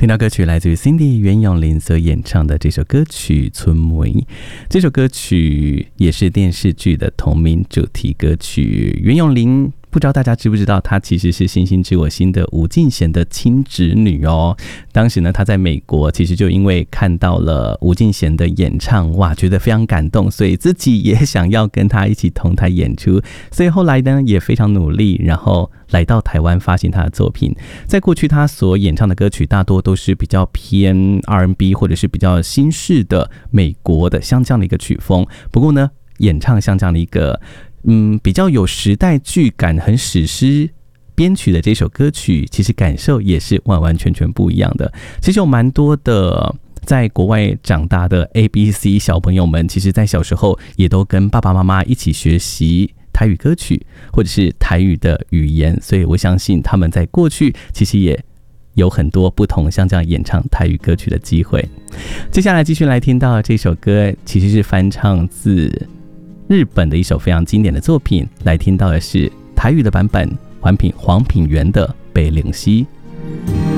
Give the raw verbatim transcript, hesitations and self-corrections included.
听到歌曲来自于 Cindy 袁咏琳所演唱的这首歌曲《春梅》，这首歌曲也是电视剧的同名主题歌曲。袁咏琳不知道大家知不知道，她其实是《星星知我心》的吴敬贤的亲侄女哦。当时呢，她在美国其实就因为看到了吴敬贤的演唱，哇，觉得非常感动，所以自己也想要跟他一起同台演出。所以后来呢，也非常努力，然后来到台湾发行他的作品。在过去他所演唱的歌曲大多都是比较偏 R and B 或者是比较新式的美国的像这样的一个曲风。不过呢，演唱像这样的一个嗯，比较有时代剧感、很史诗编曲的这首歌曲，其实感受也是完完全全不一样的。其实有蛮多的在国外长大的 A B C 小朋友们，其实在小时候也都跟爸爸妈妈一起学习台语歌曲或者是台语的语言，所以我相信他们在过去其实也有很多不同像这样演唱台语歌曲的机会。接下来继续来听到这首歌，其实是翻唱自日本的一首非常经典的作品，来听到的是台语的版本，黄品黄品源的《北岭溪》。